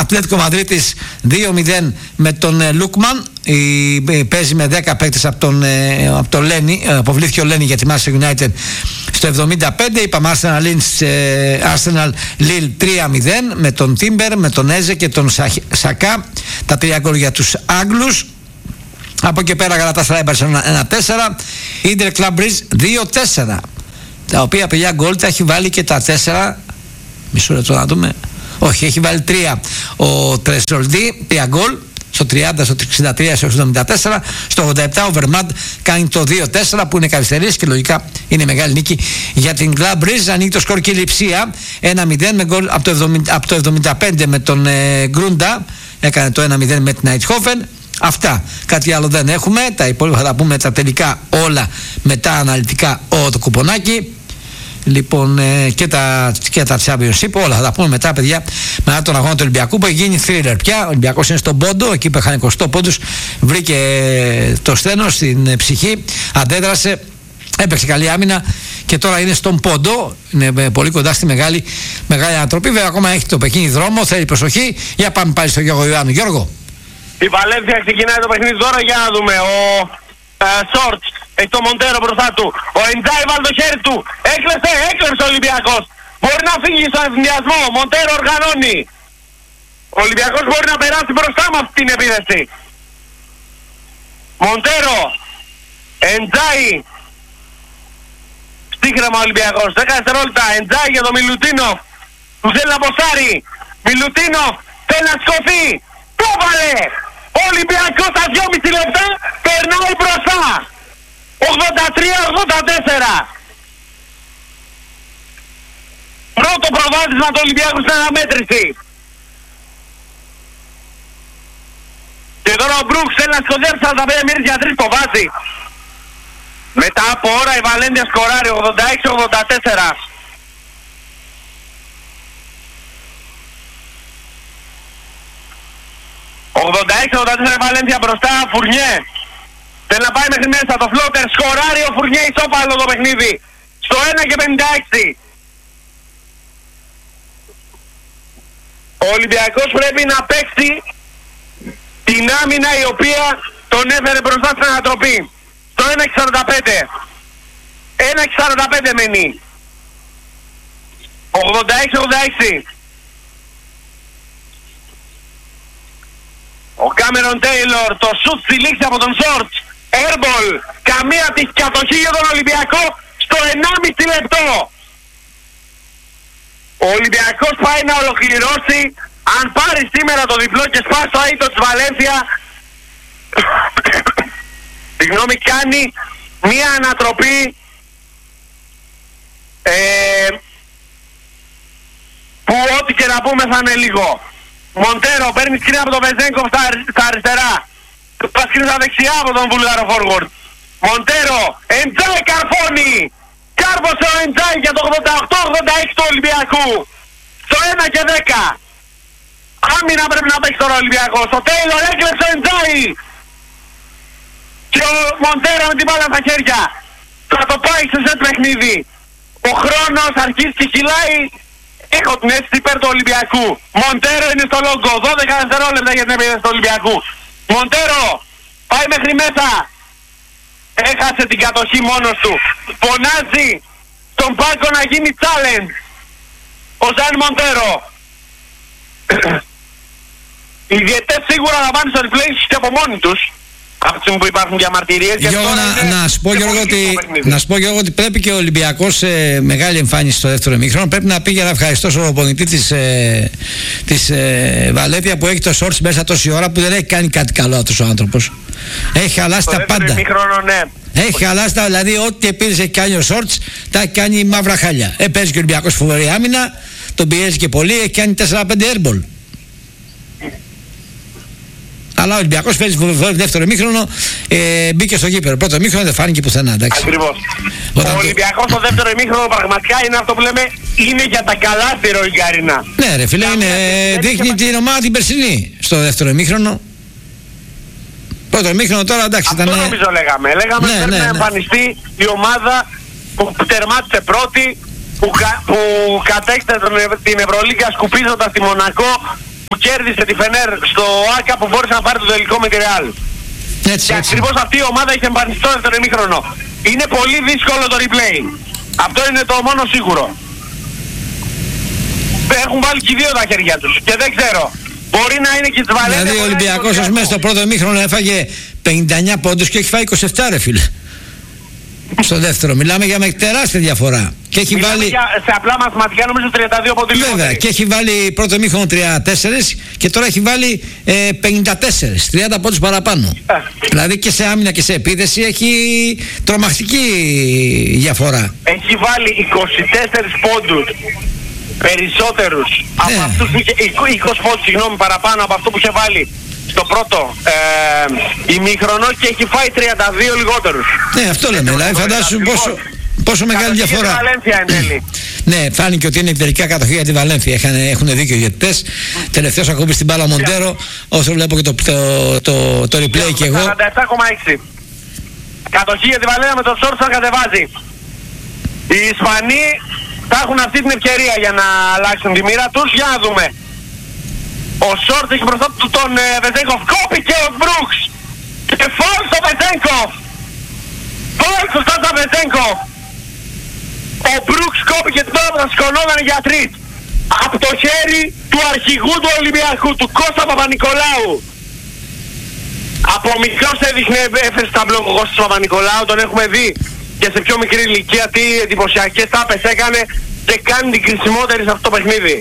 Ατλέτικο Μαδρίτης 2-0 με τον Λούκμαν. Παίζει με 10 παίκτες από το Λένι. Αποβλήθηκε ο Λένι για τη Manchester United στο 75. Είπαμε Arsenal Lille 3-0 με τον Τίμπερ, με τον Έζε και τον Σακά. Τα 3 γκολ για τους Άγγλους. Από εκεί πέρα Γαλατάσαράι Μπαρσελόνα 1-4. Ίντερ Κλαμπ Μπρίζ 2-4. Τα οποία παιδιά γκολ τα έχει βάλει και τα 4. Μισό λεπτό να δούμε. Όχι, έχει βάλει 3 ο Τρεσολντί, 3 γκολ. Στο 30, στο 63, στο 74. Στο 87 ο Βερμάντ κάνει το 2-4 που είναι καθυστερής και λογικά είναι μεγάλη νίκη για την Club Bridge. Ανοίγει το σκορ και η Λειψία 1-0 με γκολ από το 75 με τον Γκρούντα. Έκανε το 1-0 με την Αιτχόφεν. Αυτά. Κάτι άλλο δεν έχουμε. Τα υπόλοιπα θα τα πούμε τα τελικά όλα μετά αναλυτικά το κουπονάκι. Λοιπόν, και τα Championship, όλα θα τα πούμε μετά, παιδιά, μετά τον αγώνα του Ολυμπιακού που έχει γίνει thriller πια. Ο Ολυμπιακός είναι στον πόντο, εκεί που είχαν 20 πόντους, βρήκε το στένος στην ψυχή, αντέδρασε, έπαιξε καλή άμυνα και τώρα είναι στον πόντο. Είναι πολύ κοντά στη μεγάλη ανατροπή. Βέβαια, ακόμα έχει το παιχνίδι δρόμο, θέλει προσοχή. Για πάμε πάλι στο Γιώργο Ιωάννου. Γιώργο. Η Βαλένθια ξεκινάει το παιχνίδι τώρα, για να δούμε. Ο Σόρτς έχει το Μοντέρο μπροστά του. Ο Εντζάι βάλει το χέρι του. Έκλεψε ο Ολυμπιακός. Μπορεί να φύγει στον ευθυνδιασμό. Μοντέρο οργανώνει. Ο Ολυμπιακός μπορεί να περάσει μπροστά με αυτή την επίθεση. Μοντέρο. Εντζάι. Στίχρεμα ο Ολυμπιακός. 10 δευτερόλεπτα. Εντζάι για τον Μιλουτίνοφ. Του θέλει να ποσάρει. Μιλουτίνοφ θέλει να σκοθεί. Το βάλε. Ο Ολυμπιακός στα 2,5 λεπτά περνάει μπροστά. 83-84. Πρώτο προβάδισμα του Ολυμπιακού στην αναμέτρηση. Και τώρα ο Μπρούξ θέλει να σκοτέψει 45 μήνες για 3, το βάζει. Μετά από ώρα η Βαλένθια σκοράρει 86-84. 86-84 η Βαλένθια μπροστά. Φουρνιέ θέλει να πάει μέχρι μέσα, το φλότερ σκοράρει ο Φουρνιέ, ισόπαλο το παιχνίδι στο 1:56. Ο Ολυμπιακός πρέπει να παίξει την άμυνα η οποία τον έφερε μπροστά στην ανατροπή στο 1:45. 1:45 μένει. 86-86. Ο Κάμερον Τέιλορ, το σουτ στη λήξη από τον Σόρτς. Airball, καμία της κατοχή για τον Ολυμπιακό στο 1,5 λεπτό. Ο Ολυμπιακός πάει να ολοκληρώσει. Αν πάρει σήμερα το διπλό και σπάσει το αίτο της Βαλένθια, συγγνώμη, κάνει μία ανατροπή που ό,τι και να πούμε θα είναι λίγο. Μοντέρο παίρνει σκριν από τον Βεζέγκοφ στα αριστερά. Πας σκριν στα δεξιά από τον Βουλγάρο Φόρουαρντ. Μοντέρο, Εντζάι καρφώνει. Κάρβωσε ο Εντζάι για το 88-86 του Ολυμπιακού. Στο 1:10. Άμυνα πρέπει να παίξει τώρα ο Ολυμπιακός. Ο Τέιλορ έκλεψε ο Εντζάι. Και ο Μοντέρο με την μπάλα στα χέρια. Θα το πάει σε σετ παιχνίδι. Ο χρόνος αρχίζει και κυλάει. Έχω την αίσθηση υπέρ του Ολυμπιακού. Μοντέρο είναι στο λόγκο. 12 δευτερόλεπτα για την επίθεση του Ολυμπιακού. Μοντέρο πάει μέχρι μέσα. Έχασε την κατοχή μόνος του. Φωνάζει στον πάγκο να γίνει challenge. Ο Ζαν Μοντέρο. Οι διαιτές σίγουρα θα πάνε στο replay και από μόνοι τους. Από τη στιγμή που υπάρχουν διαμαρτυρίες. Να σου πω Γιώργο ότι πρέπει και ο Ολυμπιακός σε μεγάλη εμφάνιση στο δεύτερο ημίχρονο πρέπει να πει για να ευχαριστώ στον προπονητή της Βαλένθια που έχει το Σόρτς μέσα τόση ώρα που δεν έχει κάνει κάτι καλό αυτός ο άνθρωπος. Έχει χαλάσει τα πάντα. Ναι. Έχει χαλάσει τα, δηλαδή ό,τι επίσης έχει κάνει ο Σόρτς τα έχει κάνει μαύρα χάλια. Παίζει και ο Ολυμπιακός φοβερή άμυνα, τον πιέζει και πολύ, έχει κάνει 4-5 airball. Αλλά ο Ολυμπιακός παίζει δεύτερο ημίχρονο, μπήκε στο γήπεδο. Πρώτο ημίχρονο δεν φάνηκε πουθενά. Ακριβώς. Ο Ολυμπιακός στο δεύτερο ημίχρονο πραγματικά είναι αυτό που λέμε, είναι για τα καλά στη Ροϊγκαρίνα. Ναι ρε φίλε, δείχνει την ομάδα την περσινή στο δεύτερο ημίχρονο. Πρώτο ημίχρονο τώρα εντάξει αυτό ήταν. Αυτό νομίζω λέγαμε. Λέγαμε ότι πρέπει να εμφανιστεί η ομάδα που τερμάτισε πρώτη, που κατέκτησε την Ευρωλίγκα σκουπίζοντας τη Μονακό. που κέρδισε τη Φενέρ στο ΆΚΑ που μπόρεσε να πάρει το τελικό με τη Ρεάλ. Και ακριβώς αυτή η ομάδα έχει εμφανιστεί στο δεύτερο ημίχρονο. Είναι πολύ δύσκολο το replay. Αυτό είναι το μόνο σίγουρο. Έχουν βάλει και οι δύο τα χέρια τους και δεν ξέρω. Μπορεί να είναι και τις Βαλένθια. Δηλαδή ο Ολυμπιακός ως μέσα στο πρώτο ημίχρονο έφαγε 59 πόντους και έχει φάει 27 ρε φίλε. Στο δεύτερο. Μιλάμε για τεράστια διαφορά. Και έχει βάλει. Σε απλά μαθηματικά νομίζω 32 πόντους. Βέβαια. Και έχει βάλει πρώτο ημίχρονο 34 και τώρα έχει βάλει 54. 30 πόντους παραπάνω. Δηλαδή και σε άμυνα και σε επίθεση έχει τρομακτική διαφορά. Έχει βάλει 24 πόντους περισσότερους από αυτούς που είχε, 20 πόντους συγγνώμη παραπάνω από αυτό που είχε βάλει στο πρώτο ημίχρονο και έχει φάει 32 λιγότερους. Ναι, αυτό λέμε. Δηλαδή φαντάσου πόσο μεγάλη διαφορά. Ναι, φάνηκε ότι είναι τελικά κατοχή για τη Βαλένθια. Έχουν δίκιο οι διαιτητές. Τελευταίος ακόμη στην μπάλα Μοντέρο. Όσο βλέπω και το replay και εγώ. 47,6. Κατοχή για τη Βαλένθια με το Σόρτς να κατεβάζει. Οι Ισπανοί θα έχουν αυτή την ευκαιρία για να αλλάξουν τη μοίρα τους. Για να δούμε. Ο Σόρτς έχει μπροστά του τον Βεζέγκοφ. Κόπηκε ο Μπρούξ. Και φόλ στο Βεζέγκοφ. Φόλ σωστά στο Βεζέγκοφ. Ο Μπρούξ κόπηκε την ώρα που θα σκονόταν οι γιατροί. Από το χέρι του αρχηγού του Ολυμπιακού, του Κώστα Παπα-Νικολάου. Από μικρός έδειχνε, έφερε στα μπλοκ ο Κώστας Παπα-Νικολάου, τον έχουμε δει και σε πιο μικρή ηλικία τι εντυπωσιακές τάπες έκανε και κάνει την κρισιμότερη σε αυτό το παιχνίδι.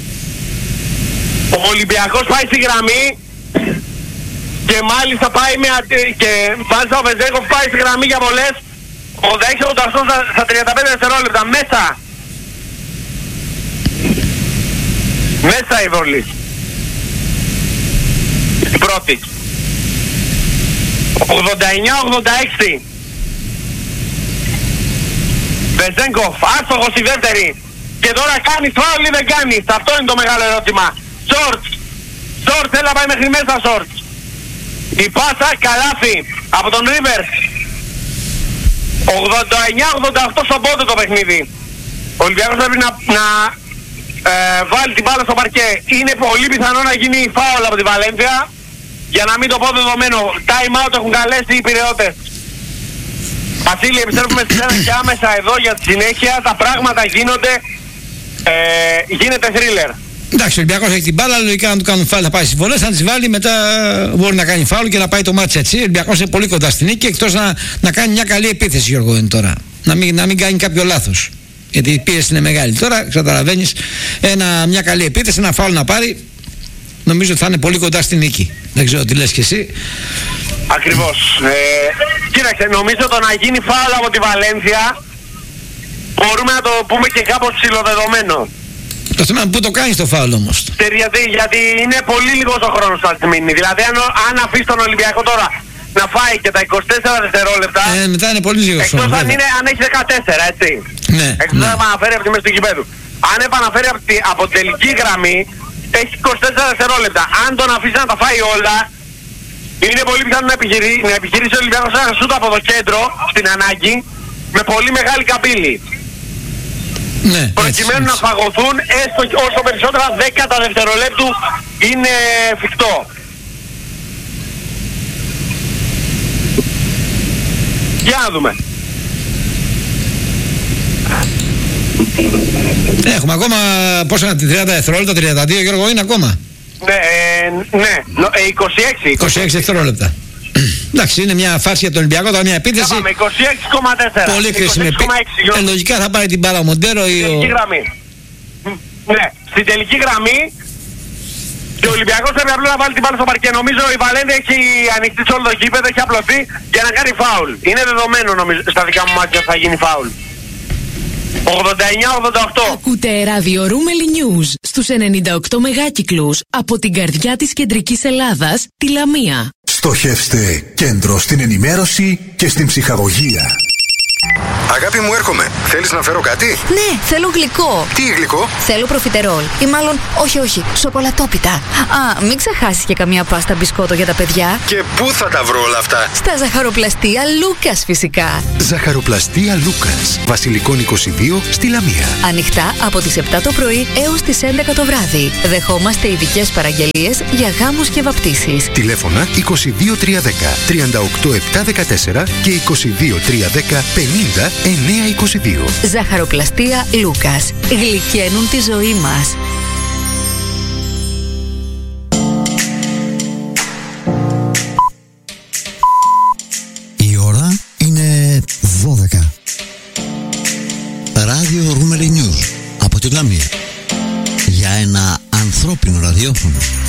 Ο Ολυμπιακός πάει στη γραμμή και μάλιστα πάει και μάλιστα ο Βεζέγκοφ πάει στη γραμμή για βολές 86-88 στα 35 δευτερόλεπτα μέσα. Μέσα η βολή. Η πρώτη. 89-86. Βεζέγκοφ, άστοχος η δεύτερη. Και τώρα κάνεις φάουλ ή δεν κάνεις? Αυτό είναι το μεγάλο ερώτημα. Σόρτς, θέλει να πάει μέχρι μέσα Σόρτς. Η πάσα, καλάθι από τον Ρίβερς. 89-88 στον πόντο το παιχνίδι. Ο Ολυμπιακός πρέπει να βάλει την μπάλα στο παρκέ. Είναι πολύ πιθανό να γίνει φάουλ από τη Βαλένθια. Για να μην το πω δεδομένο. Time out έχουν καλέσει οι Πειραιώτες. Βασίλη, επιστρέφουμε στη σένα και άμεσα εδώ για τη συνέχεια. Τα πράγματα γίνονται. Γίνεται thriller. Εντάξει, ο Ολυμπιακός έχει την μπάλα, λογικά να του κάνουν φάουλ θα πάει στις βολές, αν τις βάλει μετά μπορεί να κάνει φάουλ και να πάει το μάτς έτσι. Ο Ολυμπιακός είναι πολύ κοντά στην νίκη, εκτός να κάνει μια καλή επίθεση, Γιώργο, είναι τώρα. Να μην κάνει κάποιο λάθος. Γιατί η πίεση είναι μεγάλη. Τώρα καταλαβαίνεις, μια καλή επίθεση, ένα φάουλ να πάρει, νομίζω ότι θα είναι πολύ κοντά στην νίκη. Δεν ξέρω τι λες και εσύ. Ακριβώς. Κοίταξε, νομίζω το να γίνει φάουλ από τη Βαλένθια μπορούμε να το πούμε και κάπως ψιλοδεδομένο. Το θέμα είναι πού το κάνεις το φάουλ όμως. Γιατί είναι πολύ λίγος ο χρόνος που θα της μείνει. Δηλαδή αν αφήσει τον Ολυμπιακό τώρα να φάει και τα 24 δευτερόλεπτα. Μετά είναι πολύ λίγος χρόνος. Εκτός αν έχει 14, έτσι. Ναι. Εκτός αν επαναφέρει από τη μέση του γηπέδου. Αν επαναφέρει από τελική γραμμή έχει 24 δευτερόλεπτα. Αν τον αφήσει να τα φάει όλα, είναι πολύ πιθανό να επιχειρήσει ο Ολυμπιακός ένα σούτ από το κέντρο στην ανάγκη με πολύ μεγάλη καμπύλη. Ναι, προκειμένου να φαγωθούν έστω όσο περισσότερα 10 δευτερολέπτου είναι εφικτό. Για να δούμε. Έχουμε ακόμα πόσα 30 δευτερόλεπτα, 32 Γιώργο είναι ακόμα. Ναι, 26 δευτερόλεπτα. Εντάξει, είναι μια φάση για τον Ολυμπιακό, τώρα μια επίθεση. Πάμε, 26,4. Πολύ κρίσιμη. Λογικά θα πάρει την μπάλα ο Μοντέρο ή τελική γραμμή. Ναι, στην τελική γραμμή και ο Ολυμπιακός πρέπει απλά να βάλει την μπάλα στο παρκέ. Νομίζω η Βαλένθια έχει ανοιχτεί σε όλο το γήπεδο, έχει απλωθεί για να κάνει φάουλ. Είναι δεδομένο νομίζω στα δικά μου μάτια θα γίνει φάουλ. 89-88. Ακούτε ράδιο Ρούμελι News στους 98 μεγάκυκλους από την καρδιά της κεντρικής Ελλάδας, τη Λαμία. Στοχεύστε κέντρο στην ενημέρωση και στην ψυχαγωγία. Αγάπη μου, έρχομαι. Θέλεις να φέρω κάτι? Ναι, θέλω γλυκό. Τι γλυκό? Θέλω προφιτερόλ. Ή μάλλον, όχι, σοκολατόπιτα. Α, μην ξεχάσεις και καμία πάστα μπισκότο για τα παιδιά. Και πού θα τα βρω όλα αυτά? Στα ζαχαροπλαστεία Λούκας, φυσικά. Ζαχαροπλαστεία Λούκας. Βασιλικών 22 στη Λαμία. Ανοιχτά από τις 7 το πρωί έως τις 11 το βράδυ. Δεχόμαστε ειδικές παραγγελίες για γάμους και βαπτίσεις. Τηλέφωνα 22310 38714 και 22310 50 922. Ζαχαροπλαστεία Λούκας. Γλυκαίνουν τη ζωή μας. Η ώρα είναι 12. Ράδιο Ρούμελι News από τη Λαμία. Για ένα ανθρώπινο ραδιόφωνο.